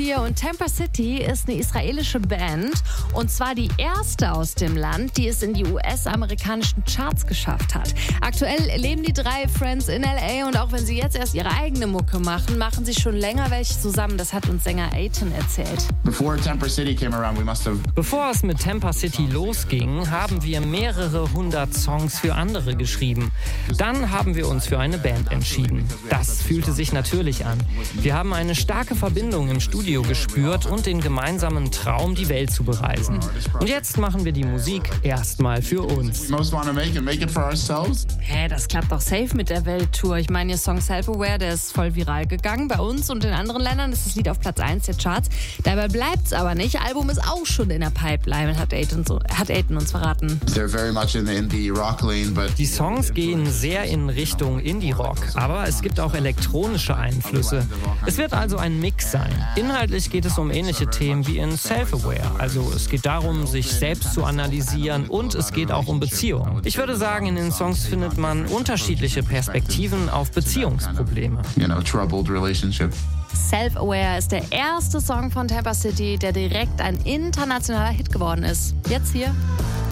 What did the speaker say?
hier und Tampa City ist eine israelische Band und zwar die erste aus dem Land, die es in die US-amerikanischen Charts geschafft hat. Aktuell leben die drei Friends in L.A. und auch wenn sie jetzt erst ihre eigene Mucke machen, machen sie schon länger welche zusammen. Das hat uns Sänger Aiton erzählt. Bevor es mit Tampa City losging, haben wir mehrere hundert Songs für andere geschrieben. Dann haben wir uns für eine Band entschieden. Das fühlte sich natürlich an. Wir haben eine starke Verbindung im Studio gespürt und den gemeinsamen Traum, die Welt zu bereisen. Und jetzt machen wir die Musik erstmal für uns. Das klappt doch safe mit der Welttour. Ich meine, ihr Song Self-Aware, der ist voll viral gegangen. Bei uns und in anderen Ländern ist das Lied auf Platz 1 der Charts. Dabei bleibt's aber nicht. Album ist auch schon in der Pipeline, hat Aiton uns verraten. Die Songs gehen sehr in Richtung Indie-Rock, aber es gibt auch elektronische Einflüsse. Es wird also ein Mix sein. Inhaltlich geht es um ähnliche Themen wie in Self-Aware. Also es geht darum, sich selbst zu analysieren und es geht auch um Beziehungen. Ich würde sagen, in den Songs findet man unterschiedliche Perspektiven auf Beziehungsprobleme. Self-Aware ist der erste Song von Tampa City, der direkt ein internationaler Hit geworden ist. Jetzt hier